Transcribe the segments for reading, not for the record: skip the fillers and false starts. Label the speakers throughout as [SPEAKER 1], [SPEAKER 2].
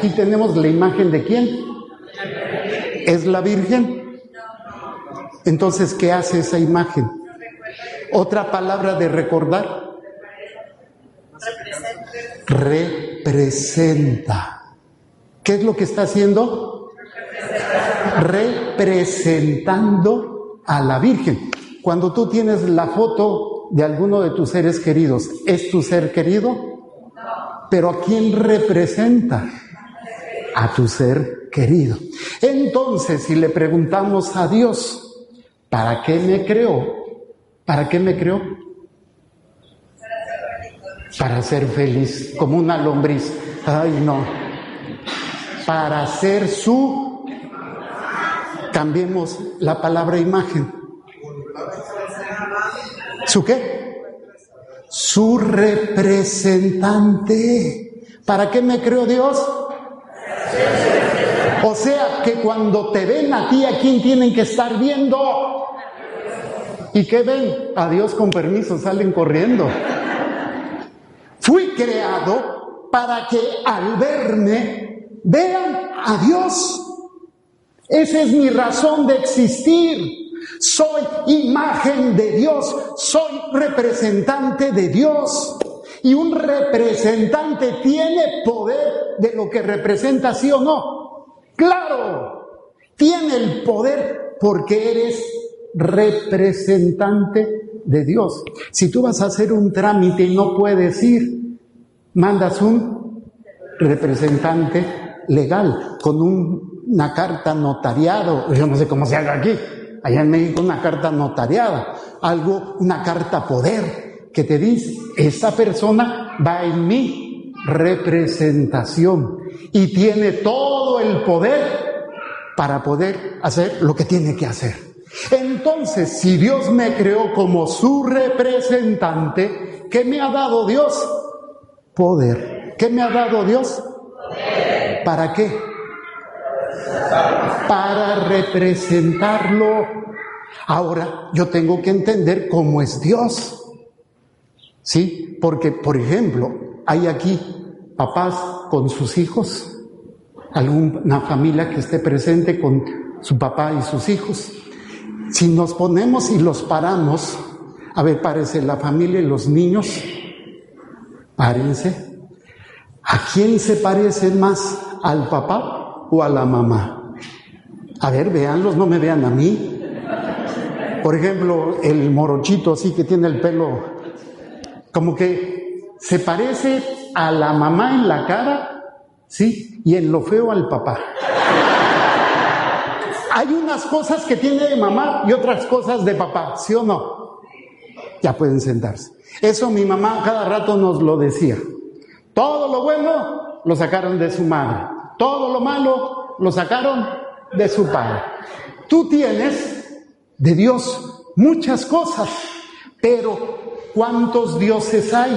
[SPEAKER 1] aquí tenemos la imagen de ¿quién? ¿Es la Virgen? Entonces, ¿qué hace esa imagen? Otra palabra de recordar. Representa. ¿Qué es lo que está haciendo? Representando a la Virgen. Cuando tú tienes la foto de alguno de tus seres queridos, ¿es tu ser querido? Pero ¿a quién representa? A tu ser querido. Entonces, si le preguntamos a Dios, ¿para qué me creó? ¿Para qué me creó? Para ser feliz, como una lombriz. Ay, no. Para ser su... Cambiemos la palabra imagen. ¿Su qué? Su representante. ¿Para qué me creó Dios? O sea, que cuando te ven a ti, ¿a quién tienen que estar viendo? ¿Y qué ven? A Dios, con permiso, salen corriendo. Fui creado para que al verme vean a Dios. Esa es mi razón de existir. Soy imagen de Dios, soy representante de Dios. Y un representante tiene poder de lo que representa, ¿sí o no? ¡Claro! Tiene el poder porque eres representante de Dios. Si tú vas a hacer un trámite y no puedes ir, mandas un representante legal con una carta notariada. Yo no sé cómo se haga aquí. Allá en México una carta notariada, una carta poder que te dice, esta persona va en mi representación y tiene todo el poder para poder hacer lo que tiene que hacer. Entonces, si Dios me creó como su representante, ¿qué me ha dado Dios? Poder. ¿Qué me ha dado Dios? Poder. ¿Para qué? Para representarlo. Ahora, yo tengo que entender cómo es Dios. ¿Sí? Porque, por ejemplo, hay aquí papás con sus hijos, alguna familia que esté presente con su papá y sus hijos. Si nos ponemos y los paramos, a ver, párense la familia y los niños, párense. ¿A quién se parece más? ¿Al papá o a la mamá? A ver, véanlos, no me vean a mí. Por ejemplo, el morochito así que tiene el pelo, como que se parece a la mamá en la cara, ¿sí? Y en lo feo al papá. Hay unas cosas que tiene de mamá y otras cosas de papá, ¿sí o no? Ya pueden sentarse. Eso mi mamá cada rato nos lo decía. Todo lo bueno lo sacaron de su madre. Todo lo malo lo sacaron de su padre. Tú tienes de Dios muchas cosas, pero ¿cuántos dioses hay?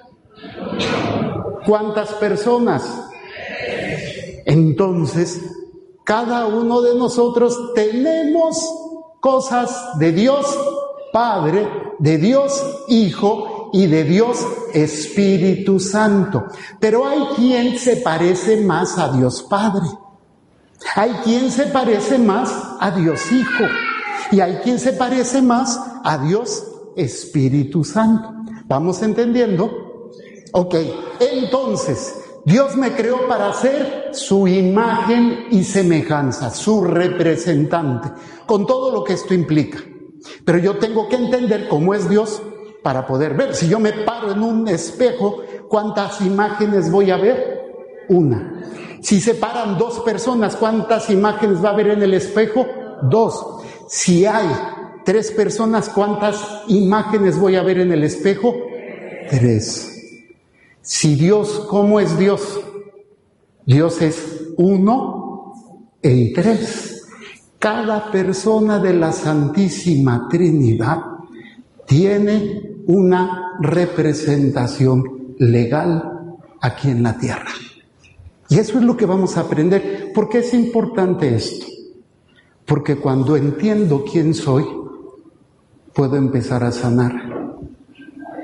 [SPEAKER 1] ¿Cuántas personas? Entonces, cada uno de nosotros tenemos cosas de Dios Padre, de Dios Hijo y de Dios Espíritu Santo. Pero hay quien se parece más a Dios Padre. Hay quien se parece más a Dios Hijo. Y hay quien se parece más a Dios Espíritu Santo. ¿Vamos entendiendo? Ok, entonces, Dios me creó para ser su imagen y semejanza, su representante, con todo lo que esto implica. Pero yo tengo que entender cómo es Dios para poder ver. Si yo me paro en un espejo, ¿cuántas imágenes voy a ver? Una. Si se paran dos personas, ¿cuántas imágenes va a haber en el espejo? Dos. Si hay tres personas, ¿cuántas imágenes voy a ver en el espejo? Tres. Si Dios, ¿cómo es Dios? Dios es uno en tres. Cada persona de la Santísima Trinidad tiene una representación legal aquí en la tierra. Y eso es lo que vamos a aprender. ¿Por qué es importante esto? Porque cuando entiendo quién soy, puedo empezar a sanar.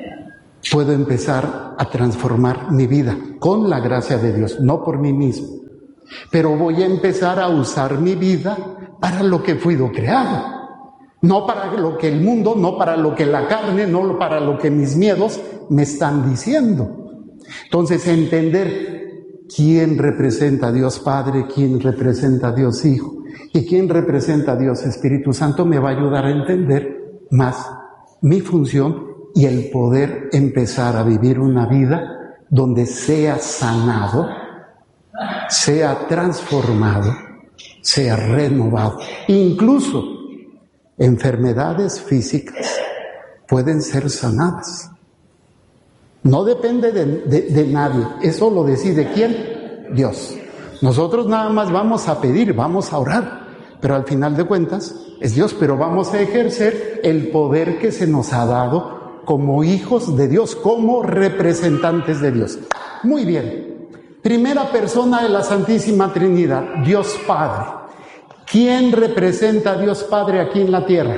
[SPEAKER 1] Puedo empezar a transformar mi vida con la gracia de Dios, no por mí mismo. pero voy a empezar a usar mi vida para lo que fui creado. No para lo que el mundo, no para lo que la carne, no para lo que mis miedos me están diciendo. Entonces, entender quién representa a Dios Padre, quién representa a Dios Hijo y quién representa a Dios Espíritu Santo me va a ayudar a entender más mi función y el poder empezar a vivir una vida donde sea sanado, sea transformado, sea renovado. Incluso enfermedades físicas pueden ser sanadas. No depende de nadie. Eso lo decide ¿quién? Dios. Nosotros nada más vamos a pedir, vamos a orar, pero al final de cuentas es Dios, pero vamos a ejercer el poder que se nos ha dado como hijos de Dios, como representantes de Dios. Muy bien. Primera persona de la Santísima Trinidad, Dios Padre. ¿Quién representa a Dios Padre aquí en la tierra?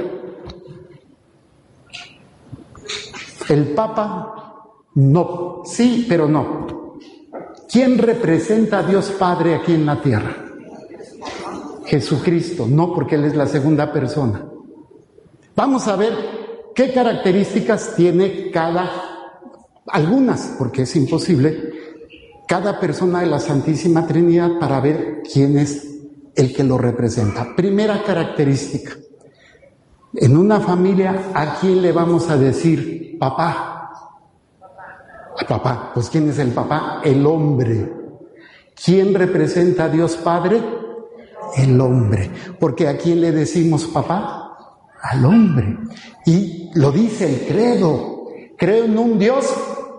[SPEAKER 1] ¿El Papa? No. Sí, pero no. ¿Quién representa a Dios Padre aquí en la tierra? Jesucristo. No, porque Él es la segunda persona. Vamos a ver qué características tiene algunas, porque es imposible, cada persona de la Santísima Trinidad para ver quién es el que lo representa. Primera característica. En una familia, ¿a quién le vamos a decir papá? A papá. Pues ¿quién es el papá? El hombre. ¿Quién representa a Dios Padre? El hombre. Porque ¿a quién le decimos papá? Al hombre. Y lo dice el credo. Creo en un Dios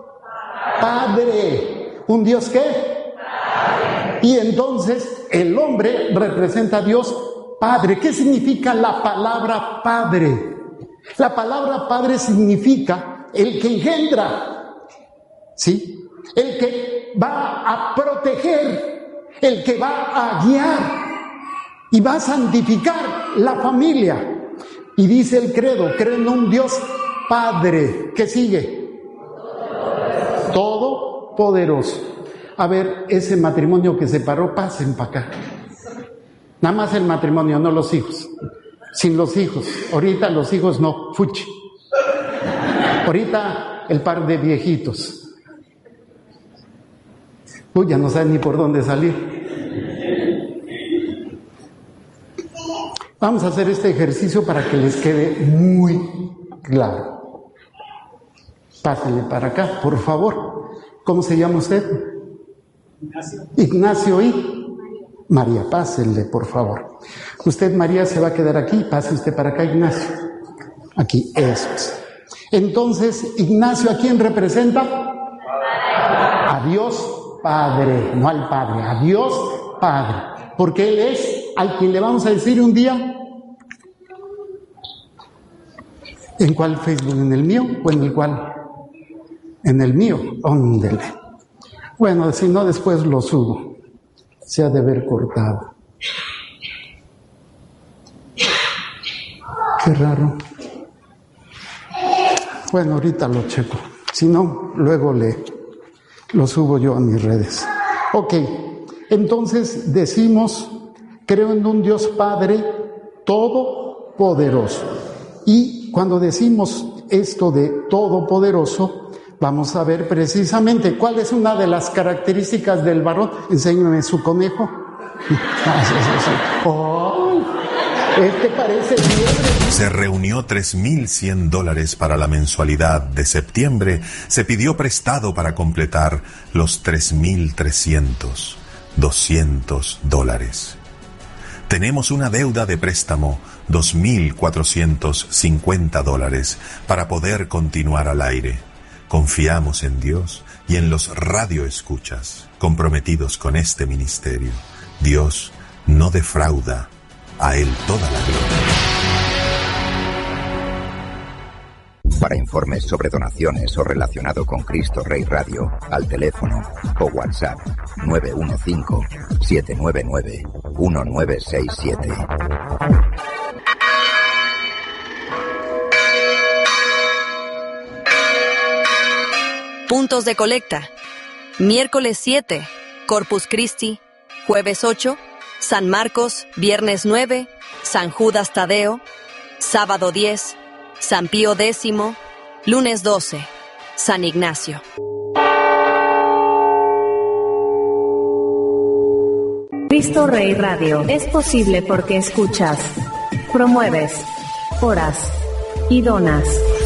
[SPEAKER 1] Padre. ¿Un Dios qué? Padre. Y entonces el hombre representa a Dios Padre. ¿Qué significa la palabra Padre? La palabra Padre significa el que engendra, ¿sí? El que va a proteger, el que va a guiar y va a santificar la familia. Y dice el credo, creo en un Dios Padre. ¿Qué sigue? Todopoderoso. A ver, ese matrimonio que se paró, pasen para acá. Nada más el matrimonio, no los hijos. Sin los hijos. Ahorita los hijos no, fuchi. Ahorita el par de viejitos. Uy, ya no saben ni por dónde salir. Vamos a hacer este ejercicio para que les quede muy claro. Pásenle para acá, por favor. ¿Cómo se llama usted? Ignacio y María, pásenle, por favor. Usted, María, se va a quedar aquí. Pase usted para acá, Ignacio. Aquí, eso es. Entonces, Ignacio, ¿a quién representa? A Dios Padre, no al Padre, a Dios Padre. Porque Él es al quien le vamos a decir un día. ¿En cuál Facebook? ¿En el mío o en el cual? En el mío. Óndele. Bueno, si no, después lo subo. Se ha de haber cortado. Qué raro. Bueno, ahorita lo checo. Si no, luego lo subo yo a mis redes. Ok, entonces decimos, creo en un Dios Padre todopoderoso. Y cuando decimos esto de todopoderoso, vamos a ver precisamente cuál es una de las características del varón. Enséñame su conejo. ¡Oh! Este parece liebre.
[SPEAKER 2] Se reunió $3,100 para la mensualidad de septiembre. Se pidió prestado para completar los 3,300, $200. Tenemos una deuda de préstamo, $2,450 para poder continuar al aire. Confiamos en Dios y en los radioescuchas comprometidos con este ministerio. Dios no defrauda, a Él toda la gloria.
[SPEAKER 3] Para informes sobre donaciones o relacionado con Cristo Rey Radio, al teléfono o WhatsApp 915-799-1967.
[SPEAKER 4] Puntos de colecta. Miércoles 7, Corpus Christi, jueves 8, San Marcos, viernes 9, San Judas Tadeo, sábado 10, San Pío X, lunes 12, San Ignacio.
[SPEAKER 5] Cristo Rey Radio es posible porque escuchas, promueves, oras y donas.